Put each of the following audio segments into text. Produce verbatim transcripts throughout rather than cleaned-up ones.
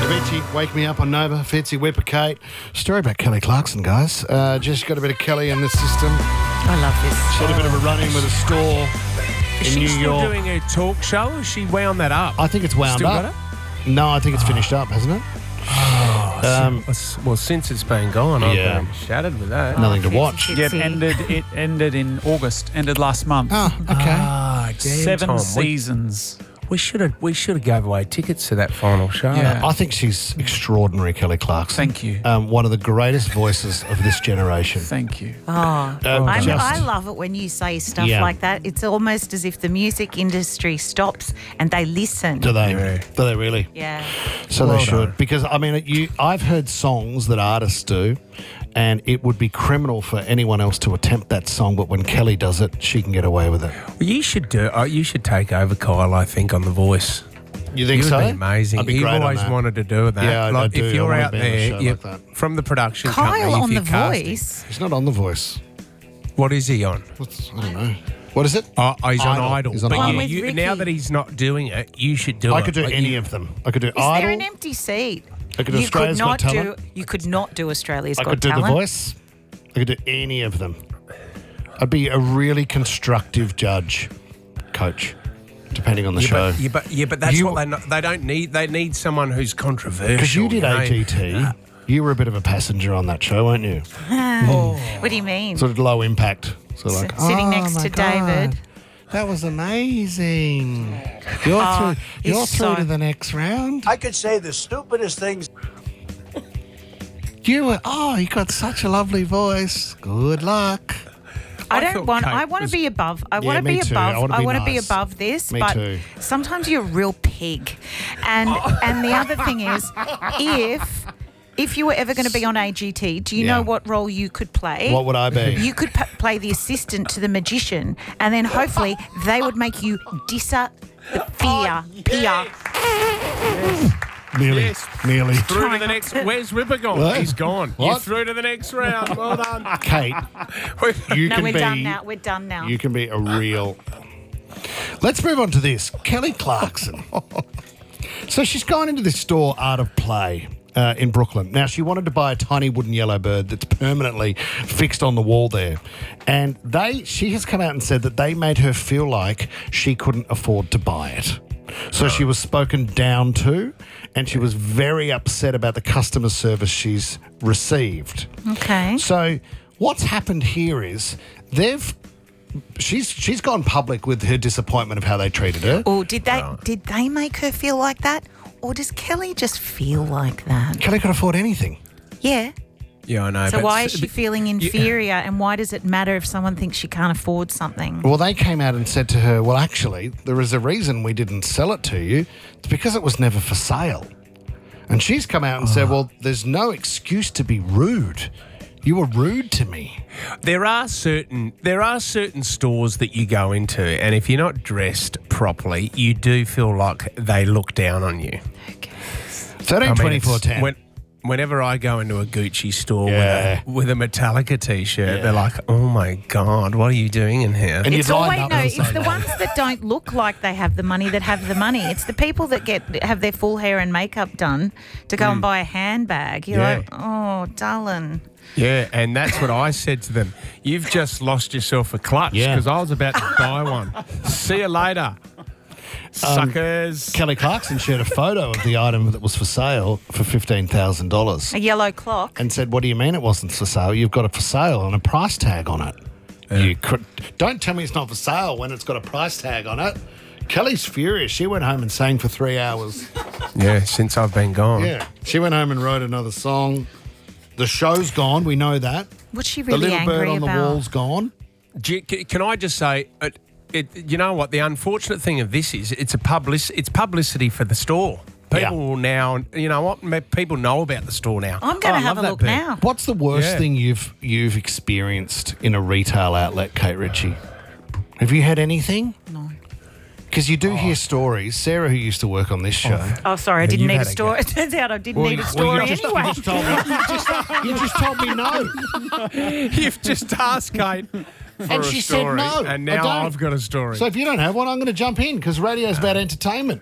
Richie, Wake Me Up on Nova, Fitzy, Whipper, Kate. Story about Kelly Clarkson, guys. Uh, just got a bit of Kelly in the system. I love this. She had a bit of a run-in with a store Is in she New still York. doing a talk show? Or is she wound that up? I think it's wound Still up. got No, I think it's finished up, hasn't it? Um, it? Well, since it's been gone, I've Yeah. been shattered with that. Nothing to watch. Fitzy. Yeah, it ended. It ended in August. Ended last month. Oh, okay. Ah, damn, Seven Tom. We, seasons. we should have we should have gave away tickets to that final show. Yeah. I think she's extraordinary, Kelly Clarkson. Thank you. Um, one of the greatest voices of this generation. Thank you. Oh, Um, I, just- I love it when you say stuff Yeah. like that. It's almost as if the music industry stops and they listen. Do they? Yeah. Do they really? Yeah. So Well they should, done. because I mean, you. I've heard songs that artists do, and it would be criminal for anyone else to attempt that song. But when Kelly does it, she can get away with it. Well, you should do. Uh, you should take over, Kyle. I think on The Voice. You think You so? would be amazing. I'd be You've great on always that. wanted to do that. Yeah, I- like, I do. If I you're wanna out be on a there, show you like that. from the production company, Kyle if on you're The casting- Voice. He's not on The Voice. What is he on? What's, I don't know. What is it? Oh, oh, he's on Idol. Idol. He's on but Idol. you, With you, Ricky. now that he's not doing it, you should do it. I could do Like, any you- of them. I could do Is Idol. there an empty seat? I could do you Australia's could not Got do. Talent. You could not do Australia's I Got could do Talent. The Voice. I could do any of them. I'd be a really constructive judge, coach, depending on the Yeah, show. but, yeah, but yeah, but that's You- what they not, they don't need. They need someone who's controversial. Because you did know? A G T. You were a bit of a passenger on that show, weren't you? What do you mean? Sort of low impact. So like, S- sitting "Oh next my to God, David." That was amazing. You're Oh, through, you're he's through so- to the next round. I could say the stupidest things. You were, oh, you got such a lovely voice. Good luck. I I don't thought want. Kate I want to was- be above. I Yeah, want to me be too. I above. wanna I be want to be nice. above this. Me but too. sometimes you're a real pig, and and the other thing is, if if you were ever going to be on A G T, do you Yeah. know what role you could play? What would I be? You could p- play the assistant to the magician, and then hopefully they would make you disappear. Peer. Nearly. Yes. Nearly. Through to the next. Where's Ripper gone? What? He's gone. You're What? through to the next round. Well done. Kate, you No, can we're be. done now. We're done now. You can be a real. Let's move on to this. Kelly Clarkson. So she's gone into this store, Art of Play, uh, in Brooklyn. Now, she wanted to buy a tiny wooden yellow bird that's permanently fixed on the wall there. And they, she has come out and said that they made her feel like she couldn't afford to buy it. So she was spoken down to, and she was very upset about the customer service she's received. Okay. So what's happened here is they've she's she's gone public with her disappointment of how they treated her. Or did they did they make her feel like that, or does Kelly just feel like that? Kelly could afford anything. Yeah. Yeah, I know. So but why s- is she but- feeling inferior, and why does it matter if someone thinks she can't afford something? Well, they came out and said to her, well, actually, there is a reason we didn't sell it to you. It's because it was never for sale. And she's come out and said, well, there's no excuse to be rude. You were rude to me. There are certain there are certain stores that you go into, and if you're not dressed properly, you do feel like they look down on you. thirteen I mean, twenty-four it's- ten. when- Whenever I go into a Gucci store Yeah. with, a, with a Metallica t-shirt, Yeah. they're like, "Oh my god, what are you doing in here?" And It's you'd always line up no. and It's say the that. ones that don't look like they have the money that have the money. It's the people that get have their full hair and makeup done to go and buy a handbag. You're Yeah. like, oh, darling. Yeah, and that's what I said to them. You've just lost yourself a clutch Yeah. because I was about to buy one. See you later, suckers. Kelly Clarkson shared a photo of the item that was for sale for fifteen thousand dollars. A yellow clock. And said, what do you mean it wasn't for sale? You've got it for sale and a price tag on it. You could, don't tell me it's not for sale when it's got a price tag on it. Kelly's furious. She went home and sang for three hours. Yeah, since I've been gone. Yeah. She went home and wrote another song. The show's gone. We know that. What's she The really little bird angry on the about? wall's gone. Do you- c- Can I just say, it, it, you know what? The unfortunate thing of this is, it's a public, it's publicity for the store. People Yeah. will now, you know what? ma- People know about the store now. I'm going Oh, to I have love a that look bit. now. What's the worst Yeah. thing you've you've experienced in a retail outlet, Kate Ritchie? Have you had anything? No. Because you do hear stories. Sarah, who used to work on this show. Oh, sorry, I Yeah, didn't you've need a had a story. go. It turns out I didn't Well, need a you- story well, you just- anyway. You just, told me, you, just, you just told me no. You've just asked Kate for And a she said story, no, and I now don't. I've got a story. So if you don't have one, I'm going to jump in because radio's about entertainment.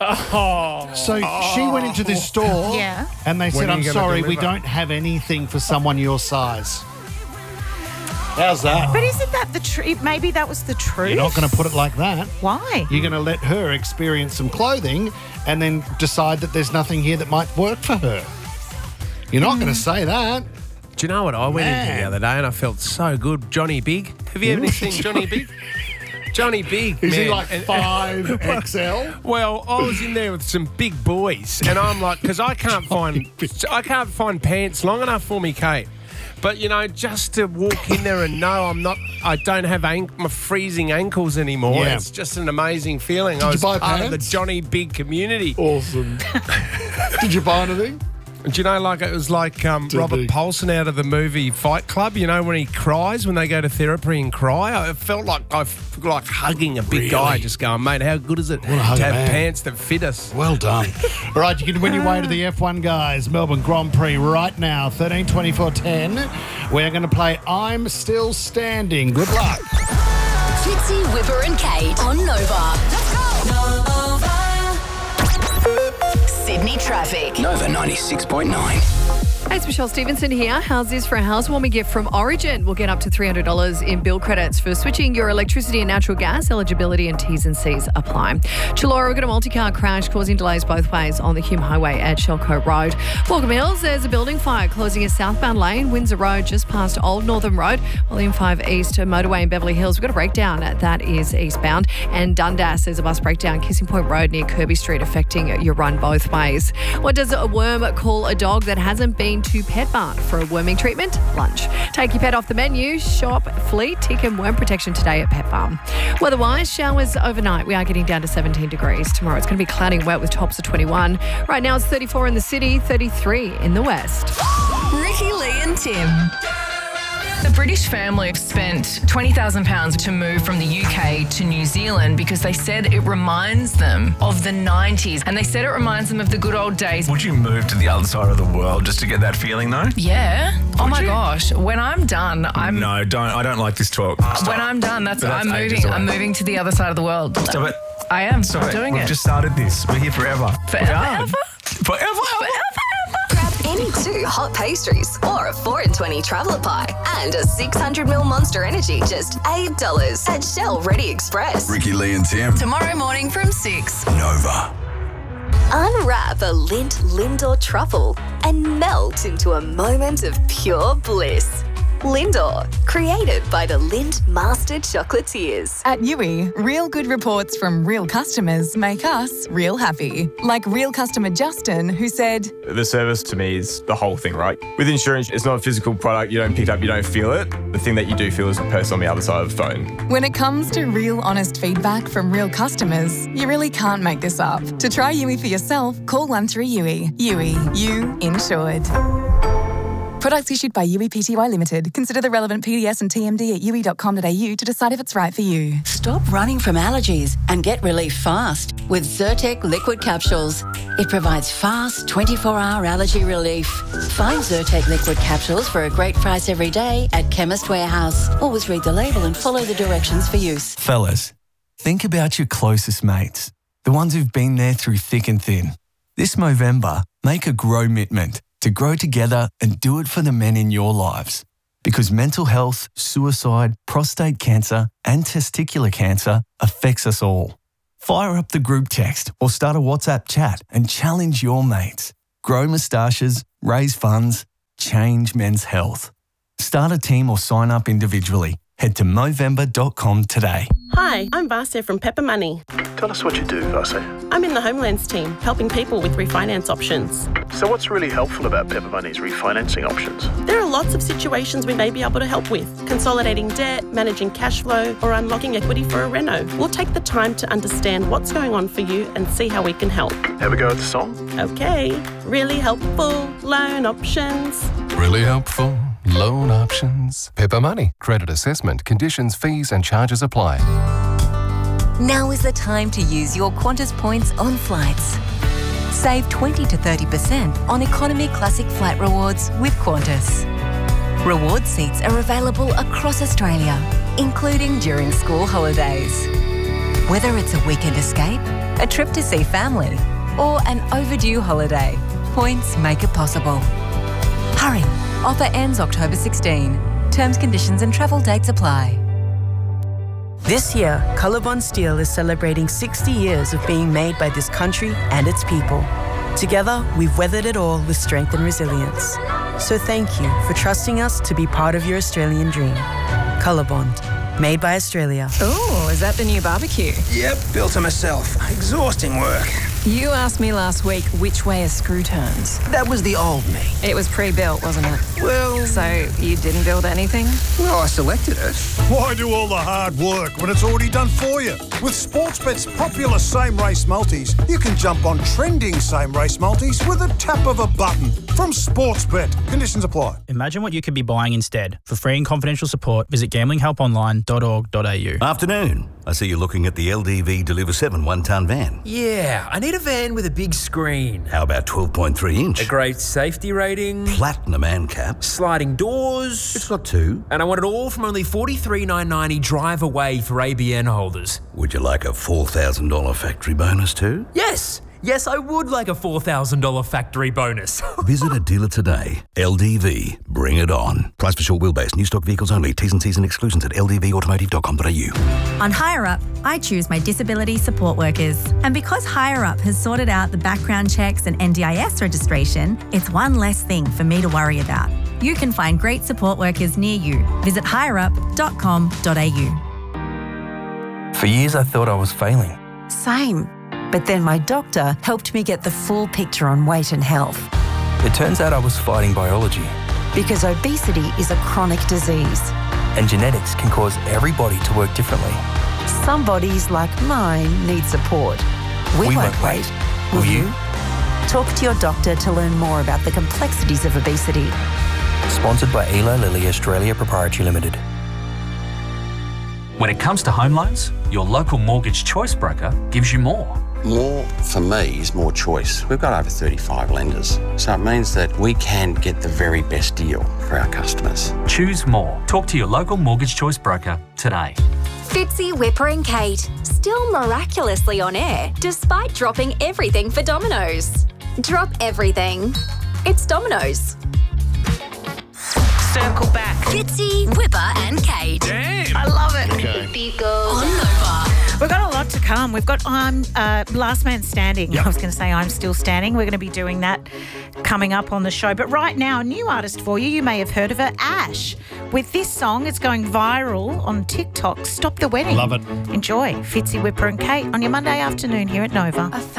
So she went into this store Yeah. and they said, are I'm you gonna sorry, we deliver?" don't have anything for someone your size. How's that? But isn't that the truth? Maybe that was the truth. You're not going to put it like that. Why? You're going to let her experience some clothing and then decide that there's nothing here that might work for her. You're not going to say that. Do you know what I went into Man. the other day and I felt so good? Johnny Big. Have you ever seen Johnny Big? Johnny Big, Is man. he like And- five X L? Well, I was in there with some big boys, and I'm like, because I can't find, I can't find pants long enough for me, Kate. But you know, just to walk in there and know I'm not, I don't have ank- my freezing ankles anymore. Yeah. It's just an amazing feeling. Did I you was buy part of the pants? Johnny Big community. Awesome. Did you buy anything? Do you know, like it was like um, Did Robert he? Paulson out of the movie Fight Club. You know when he cries when they go to therapy and cry. I felt like I f- like hugging a big Really? guy, just going, mate, how good is it Wanna hug to a have man. pants that fit us? Well done. All right, you can win your way to the F one Guys Melbourne Grand Prix right now, thirteen twenty-four ten. We're going to play I'm Still Standing. Good luck. Fitzy, Whipper and Kate on Nova. Let's go. Nova. Sydney traffic. Nova ninety-six point nine. Hey, it's Michelle Stevenson here. How's this for a housewarming gift from Origin? We'll get up to three hundred dollars in bill credits for switching your electricity and natural gas. Eligibility and T's and C's apply. Chullora, we've got a multi-car crash causing delays both ways on the Hume Highway at Shellcote Road. Walkham Hills, there's a building fire closing a southbound lane, Windsor Road, just past Old Northern Road. While the M five East motorway in Beverly Hills, we've got a breakdown that is eastbound. And Dundas, there's a bus breakdown, Kissing Point Road near Kirby Street, affecting your run both ways. What does a worm call a dog that hasn't been to Pet Mart for a worming treatment? Lunch. Take your pet off the menu. Shop flea, tick and worm protection today at Pet Farm. Weather-wise, showers overnight. We are getting down to seventeen degrees. Tomorrow it's going to be cloudy and wet with tops of twenty-one. Right now it's thirty-four in the city, thirty-three in the west. Ricky, Lee and Tim. The British family have spent twenty thousand pounds to move from the U K to New Zealand because they said it reminds them of the nineties, and they said it reminds them of the good old days. Would you move to the other side of the world just to get that feeling, though? Yeah. oh my you? gosh. When I'm done, I'm No, don't. I don't like this talk. Stop. when I'm done, that's, But that's I'm ages moving. away. I'm moving to the other side of the world. Stop it. I am. Stop I'm it. doing We've it. just started this. We're here forever. Forever, We are. ever? Forever. Grab any two hot pastries or a four in twenty traveller pie and a six hundred mil Monster Energy, just eight dollars at Shell Ready Express. Ricky, Lee and Tim. Tomorrow morning from six. Nova. Unwrap a Lindt Lindor truffle and melt into a moment of pure bliss. Lindor, created by the Lindt Master Chocolatiers. At Yui, real good reports from real customers make us real happy. Like real customer Justin, who said, The service to me is the whole thing, right? With insurance, it's not a physical product. You don't pick it up, you don't feel it. The thing that you do feel is the person on the other side of the phone. when it comes to real honest feedback from real customers, you really can't make this up. To try Yui for yourself, call one three Yui. Yui, you insured. Products issued by Yui Pty Limited. Consider the relevant P D S and T M D at yui dot com dot a u to decide if it's right for you. Stop running from allergies and get relief fast with Zyrtec liquid capsules. It provides fast twenty-four hour allergy relief. Find Zyrtec liquid capsules for a great price every day at Chemist Warehouse. Always read the label and follow the directions for use. Fellas, think about your closest mates, the ones who've been there through thick and thin. This Movember, make a grow commitment to grow together and do it for the men in your lives. Because mental health, suicide, prostate cancer and testicular cancer affects us all. Fire up the group text or start a WhatsApp chat and challenge your mates. Grow moustaches, raise funds, change men's health. Start a team or sign up individually. Head to movember dot com today. Hi, I'm Vasya from Pepper Money. Tell us what you do, Vasya. I'm in the Homelands team, helping people with refinance options. So what's really helpful about Pepper Money's refinancing options? There are lots of situations we may be able to help with. Consolidating debt, managing cash flow, or unlocking equity for a reno. We'll take the time to understand what's going on for you and see how we can help. Have a go at the song? Okay. Really helpful loan options. Really helpful loan options. Pepper Money. Credit assessment, conditions, fees and charges apply. Now is the time to use your Qantas points on flights. Save twenty to thirty percent on Economy Classic Flight Rewards with Qantas. Reward seats are available across Australia, including during school holidays. Whether it's a weekend escape, a trip to see family, or an overdue holiday, points make it possible. Hurry! Offer ends October sixteenth. Terms, conditions and travel dates apply. This year, Colorbond Steel is celebrating sixty years of being made by this country and its people. Together, we've weathered it all with strength and resilience. So thank you for trusting us to be part of your Australian dream. Colorbond, made by Australia. Oh, is that the new barbecue? Yep, built it myself. Exhausting work. You asked me last week which way a screw turns. That was the old me. It was pre-built, wasn't it? Well... So you didn't build anything? Well, I selected it. Why do all the hard work when it's already done for you? With Sportsbet's popular same-race multis, you can jump on trending same-race multis with a tap of a button. From Sportsbet. Conditions apply. Imagine what you could be buying instead. For free and confidential support, visit gambling help online dot org dot a u. Afternoon. I see you're looking at the L D V Deliver seven one-tonne van. Yeah, I need a van with a big screen. How about twelve point three inch? A great safety rating. Platinum ANCAP. Sliding doors. It's got two. And I want it all from only forty-three thousand nine hundred ninety drive away for A B N holders. Would you like a four thousand dollars factory bonus too? Yes! Yes, I would like a four thousand dollars factory bonus. Visit a dealer today. L D V. Bring it on. Price for short wheelbase. New stock vehicles only. T's and C's and exclusions at l d v automotive dot com dot a u. On Higher Up, I choose my disability support workers. And because Higher Up has sorted out the background checks and N D I S registration, it's one less thing for me to worry about. You can find great support workers near you. Visit higher up dot com dot a u. For years, I thought I was failing. Same. But then my doctor helped me get the full picture on weight and health. It turns out I was fighting biology. Because obesity is a chronic disease. And genetics can cause every body to work differently. Some bodies, like mine, need support. We, we won't, won't wait. wait. Will Will you? you? Talk to your doctor to learn more about the complexities of obesity. Sponsored by Eli Lilly Australia Proprietary Limited. When it comes to home loans, your local mortgage choice broker gives you more. More, for me, is more choice. We've got over thirty-five lenders, so it means that we can get the very best deal for our customers. Choose more. Talk to your local mortgage choice broker today. Fitzy, Whipper and Kate, still miraculously on air despite dropping everything for Domino's. Drop everything. It's Domino's. Circle back. Fitzy, Whipper and Kate. Damn. I love it. Okay. On Nova. We've got a lot to come. We've got I'm uh, Last Man Standing. Yep. I was going to say I'm Still Standing. We're going to be doing that coming up on the show. But right now, a new artist for you. You may have heard of her, Ash. With this song, it's going viral on TikTok. Stop the Wedding. Love it. Enjoy. Fitzy, Whipper and Kate on your Monday afternoon here at Nova.